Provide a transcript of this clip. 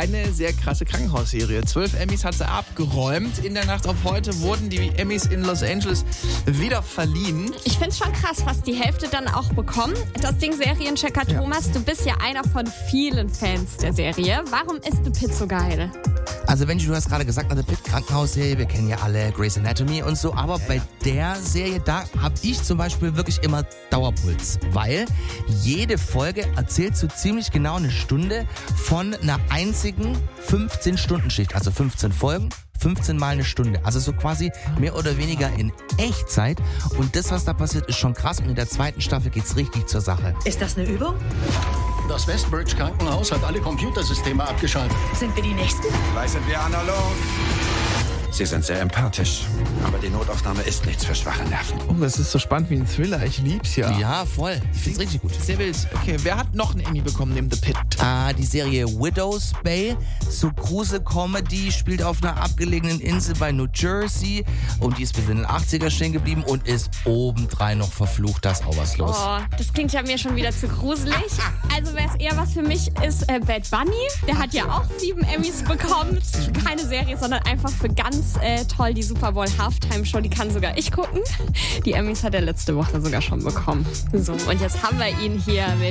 eine sehr krasse Krankenhausserie. 12 Emmys hat sie abgeräumt. In der Nacht auf heute wurden die Emmys in Los Angeles wieder verliehen. Ich finde es schon krass, was die Hälfte dann auch bekommen. Das Ding Serienchecker Thomas, du bist ja einer von vielen Fans der Serie. Warum ist The Pitt so geil? Also du hast gerade gesagt, The Pitt, Krankenhausserie, wir kennen ja alle Grey's Anatomy und so, aber bei der Serie, da habe ich zum Beispiel wirklich immer Dauerpuls, weil jede Folge erzählt so ziemlich genau eine Stunde von einer einzigen 15-Stunden-Schicht, also 15 Folgen. 15 Mal eine Stunde, also so quasi mehr oder weniger in Echtzeit. Und das, was da passiert, ist schon krass. Und in der zweiten Staffel geht's richtig zur Sache. Ist das eine Übung? Das Westbridge Krankenhaus hat alle Computersysteme abgeschaltet. Sind wir die Nächsten? Gleich sind wir analog. Sie sind sehr empathisch, aber die Notaufnahme ist nichts für schwache Nerven. Oh, das ist so spannend wie ein Thriller. Ich lieb's ja. Ja, voll. Ich find's richtig gut. Sehr wild. Okay, wer hat noch einen Emmy bekommen neben The Pitt? Die Serie Widow's Bay, so Grusel-Comedy, spielt auf einer abgelegenen Insel bei New Jersey und die ist bis in den 80er stehen geblieben und ist obendrein noch verflucht, da ist auch was los. Oh, das klingt ja mir schon wieder zu gruselig. Also wäre es eher was für mich, ist Bad Bunny. Der hat ja auch 7 Emmys bekommen. Keine Serie, sondern einfach für ganz toll die Super Bowl Halftime Show. Die kann sogar ich gucken. Die Emmys hat er letzte Woche sogar schon bekommen. So, und jetzt haben wir ihn hier mit